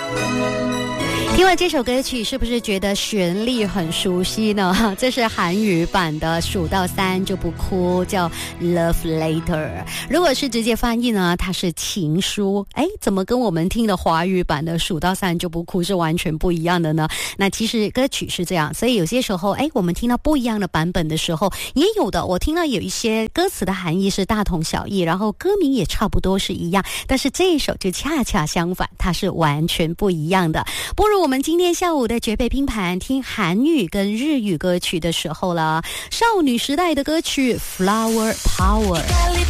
听完这首歌曲，是不是觉得旋律很熟悉呢？这是韩语版的数到3就不哭，叫 Love Letter。 如果是直接翻译呢，它是情书。怎么跟我们听的华语版的数到3就不哭是完全不一样的呢？那其实歌曲是这样，所以有些时候我们听到不一样的版本的时候，也有的我听到有一些歌词的含义是大同小异，然后歌名也差不多是一样，但是这一首就恰恰相反，它是完全不一样的。不如我们今天下午的绝配拼盘听韩语跟日语歌曲的时候了，少女时代的歌曲 Flower Power。